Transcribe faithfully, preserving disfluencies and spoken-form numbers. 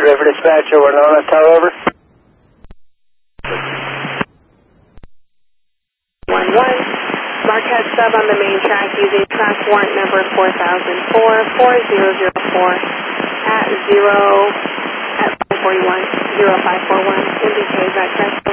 River Dispatcher, Winona, tow over. one one. Marquette sub on the main track using track warrant number four thousand four, four zero zero four at zero, at five forty-one, zero five four one. Indicate that correct?